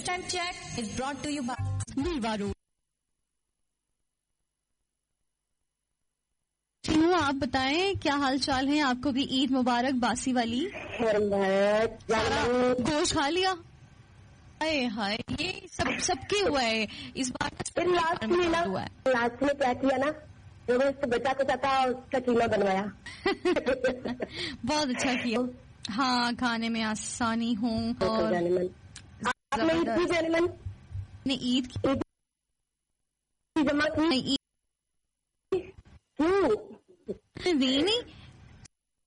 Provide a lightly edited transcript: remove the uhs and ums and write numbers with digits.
Next Time Chat is brought to you by नीलवा road. हूँ, आप बताएं क्या हाल चाल है? आपको भी ईद मुबारक बासी वाली। सारा गोश्त खा लिया? हाय हाय, ये सबके हुआ है इस बार। लास्ट में क्या किया ना, जो बचा कुचा था उसका कीमा बनवाया। बहुत अच्छा किया। हाँ, खाने में आसानी हो और ईद की जमा की दी नहीं।